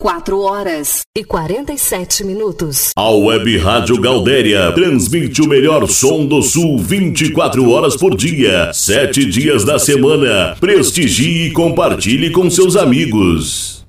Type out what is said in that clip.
4h47. A Web Rádio Gaudéria transmite o melhor som do Sul 24 horas por dia, 7 dias da semana. Prestigie e compartilhe com seus amigos.